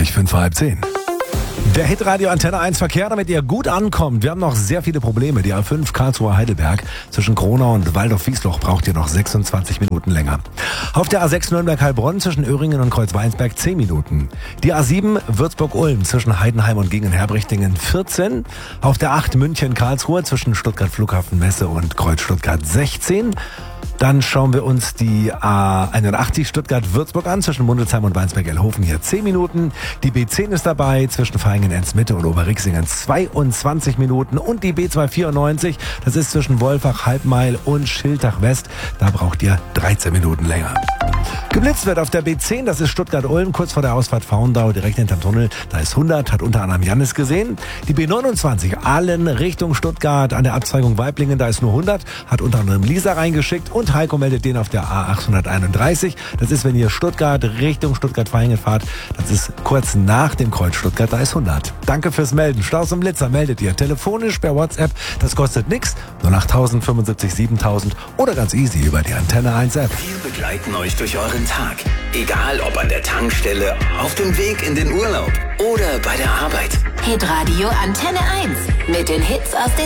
gleich 5:30. Der Hitradio Antenne 1 Verkehr, damit ihr gut ankommt. Wir haben noch sehr viele Probleme. Die A5 Karlsruhe Heidelberg zwischen Kronau und Waldorf-Wiesloch braucht ihr noch 26 Minuten länger. Auf der A6 Nürnberg-Heilbronn zwischen Öhringen und Kreuzweinsberg 10 Minuten. Die A7 Würzburg-Ulm zwischen Heidenheim und Gingen-Herbrichtingen 14. Auf der 8 München-Karlsruhe zwischen Stuttgart-Flughafen-Messe und Kreuz-Stuttgart 16. Dann schauen wir uns die A81 Stuttgart-Würzburg an, zwischen Mundelsheim und Weinsberg-Elhofen hier 10 Minuten. Die B10 ist dabei, zwischen Vaihingen-Ems-Mitte und Oberrixingen 22 Minuten. Und die B294, das ist zwischen Wolfach, Halbmeil und Schiltach-West, da braucht ihr 13 Minuten länger. Geblitzt wird auf der B10, das ist Stuttgart-Ulm, kurz vor der Ausfahrt Faundau, direkt hinterm Tunnel. Da ist 100, hat unter anderem Jannis gesehen. Die B29, Allen Richtung Stuttgart, an der Abzweigung Weiblingen, da ist nur 100, hat unter anderem Lisa reingeschickt. Und Heiko meldet den auf der A831. Das ist, wenn ihr Stuttgart Richtung Stuttgart-Vaihingen fahrt. Das ist kurz nach dem Kreuz Stuttgart, da ist 100. Danke fürs Melden. Staus und Blitzer meldet ihr telefonisch per WhatsApp. Das kostet nichts. 08000 75 7000 oder ganz easy über die Antenne 1 App. Wir begleiten euch durch euren Tag. Egal ob an der Tankstelle, auf dem Weg in den Urlaub oder bei der Arbeit. Hitradio Antenne 1 mit den Hits aus den